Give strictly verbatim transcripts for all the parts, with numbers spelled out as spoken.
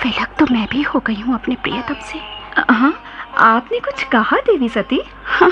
विलग तो मैं भी हो गई हूँ अपने प्रियतम से। हाँ, आपने कुछ कहा देवी सती? हाँ,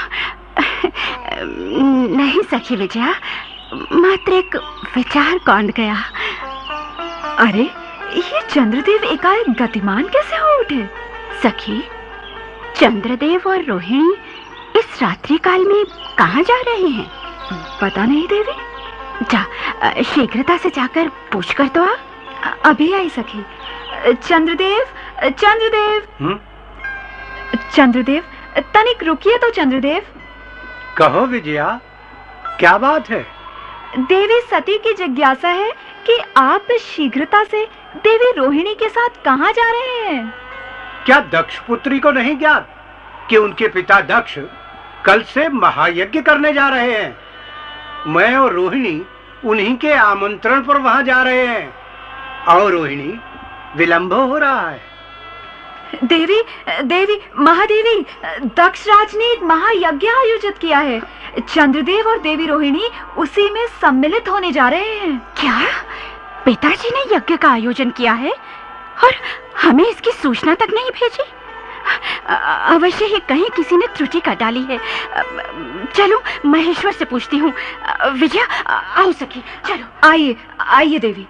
नहीं सखी विजया, मात्र एक विचार कौंध गया। अरे, ये चंद्रदेव एकाएक गतिमान कैसे हो उठे? सखी, चंद्रदेव और रोहिणी इस रात्रि काल में कहाँ जा रहे हैं? पता नहीं देवी। जा, शीघ्रता से जाकर पूछ कर तो आ। अभी आई सखी। चंद्रदेव, चंद्रदेव। हुँ? चंद्रदेव, तनिक रुकिए तो चंद्रदेव। कहो विजया, क्या बात है? देवी सती की जिज्ञासा है कि आप शीघ्रता से देवी रोहिणी के साथ कहाँ जा रहे हैं? क्या दक्ष पुत्री को नहीं ज्ञात कि उनके पिता दक्ष कल से महायज्ञ करने जा रहे हैं? मैं और रोहिणी उन्हीं के आमंत्रण पर वहां जा रहे हैं। और रोहिणी, विलंब हो रहा है। देवी, देवी, महादेवी, दक्षराज ने एक महायज्ञ आयोजित किया है। चंद्रदेव और देवी रोहिणी उसी में सम्मिलित होने जा रहे हैं। क्या पिताजी ने यज्ञ का आयोजन किया है और हमें इसकी सूचना तक नहीं भेजी? अवश्य ही कहीं किसी ने त्रुटि कर डाली है। चलो, महेश्वर से पूछती हूँ। विजया, आओ सखी, चलो। आइए, आइए देवी।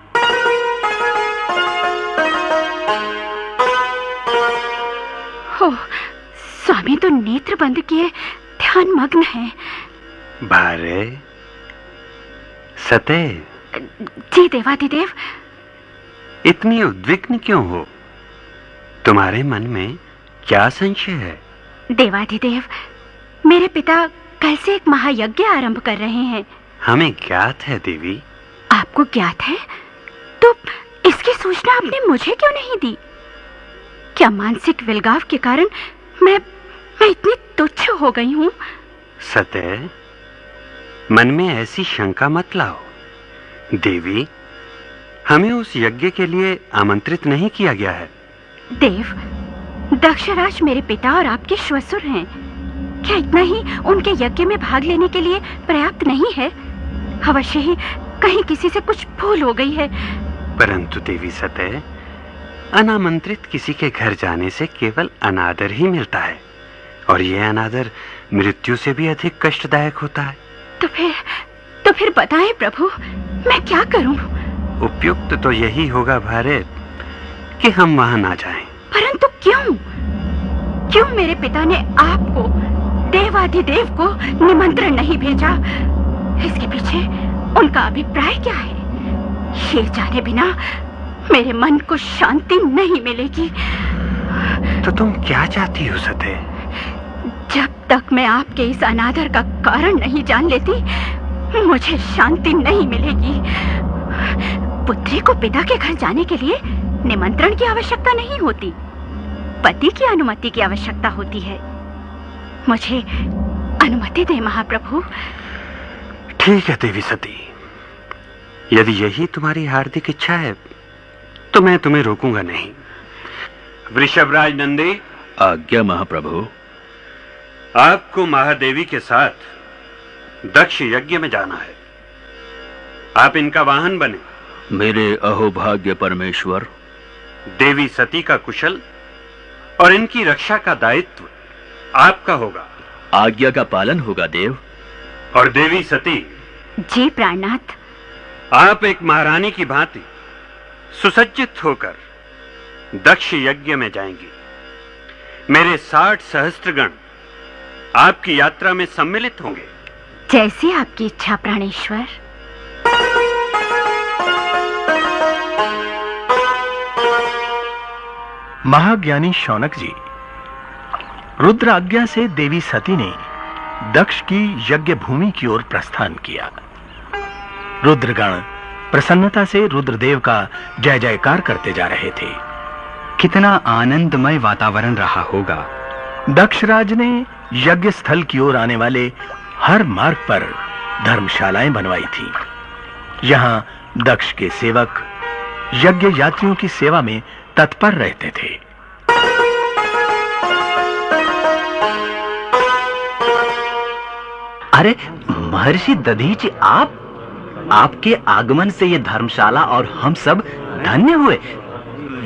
हो, स्वामी तो नेत्र बंद किए ध्यान मग्न है। बारे सते। जी देवाधिदेव। इतनी उद्विग्न क्यों हो? तुम्हारे मन में क्या संशय है? देवाधिदेव, मेरे पिता कल से एक महायज्ञ आरंभ कर रहे हैं। हमें ज्ञात है देवी। आपको ज्ञात है? तो इसकी सूचना आपने मुझे क्यों नहीं दी? क्या मानसिक विलगाव के कारण मैं मैं इतनी तुच्छ हो गई हूँ? सते, मन में ऐसी शंका मत लाओ। देवी, हमें उस यज्ञ के लिए आमंत्रित नहीं किया गया है। देव, दक्षराज मेरे पिता और आपके श्वसुर हैं। क्या इतना ही उनके यज्ञ में भाग लेने के लिए पर्याप्त नहीं है? अवश्य ही कहीं किसी से कुछ भूल हो गई है। परंतु देवी सते, अनामंत्रित किसी के घर जाने से केवल अनादर ही मिलता है, और यह अनादर मृत्यु से भी अधिक कष्टदायक होता है। तो फिर तो फिर बताएं प्रभु, मैं क्या करूं? उपयुक्त तो यही होगा भारत कि हम वहां ना जाएं। परंतु क्यों? क्यों मेरे पिता ने आपको, देवाधिदेव को निमंत्रण नहीं भेजा? इसके पीछे उनका अभिप्राय क्या है? ये जाने बिना मेरे मन को शांति नहीं मिलेगी। तो तुम क्या चाहती हो सते? जब तक मैं आपके इस अनादर का कारण नहीं जान लेती, मुझे शांति नहीं मिलेगी। पुत्री को पिता के घर जाने के लिए निमंत्रण की आवश्यकता नहीं होती, पति की अनुमति की आवश्यकता होती है। मुझे अनुमति दे महाप्रभु। ठीक है देवी सती, यदि यही तुम्हारी हार्दिक इच्छा है तो मैं तुम्हें रोकूंगा नहीं। वृषभराज नंदी। आज्ञा महाप्रभु। आपको महादेवी के साथ दक्ष यज्ञ में जाना है। आप इनका वाहन बने। मेरे अहोभाग्य परमेश्वर। देवी सती का कुशल और इनकी रक्षा का दायित्व आपका होगा। आज्ञा का पालन होगा देव। और देवी सती। जी प्राणनाथ। आप एक महारानी की भांति सुसज्जित होकर दक्ष यज्ञ में जाएंगी। मेरे साठ सहस्त्रगण आपकी यात्रा में सम्मिलित होंगे। जैसी आपकी इच्छा प्राणेश्वर। महाज्ञानी शौनक जी, रुद्र आज्ञा से देवी सती ने दक्ष की यज्ञ भूमि की ओर प्रस्थान किया। रुद्रगण प्रसन्नता से रुद्रदेव का जय जयकार करते जा रहे थे। कितना आनंदमय वातावरण रहा होगा। दक्षराज ने यज्ञ स्थल की ओर आने वाले हर मार्ग पर धर्मशालाएं बनवाई थी। यहां दक्ष के सेवक यज्ञ यात्रियों की सेवा में तत्पर रहते थे। अरे महर्षि दधीच, आप आपके आगमन से ये धर्मशाला और हम सब धन्य हुए,